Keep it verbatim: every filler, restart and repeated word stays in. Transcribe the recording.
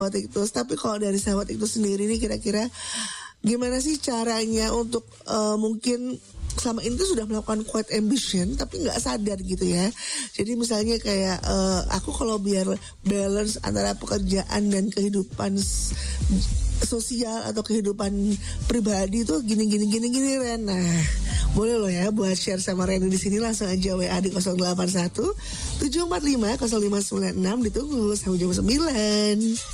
sahabat Iktus. Tapi kalau dari sahabat Iktus sendiri nih, kira-kira gimana sih caranya untuk uh, mungkin selama ini tuh sudah melakukan quite ambition tapi nggak sadar gitu ya. Jadi misalnya kayak uh, aku kalau biar balance antara pekerjaan dan kehidupan s- sosial atau kehidupan pribadi tuh gini gini gini gini Ren. Nah, boleh loh ya buat share sama Ren di sini, langsung aja W A di nol delapan satu tujuh empat lima nol lima sembilan enam, ditunggu sampai jam sembilan.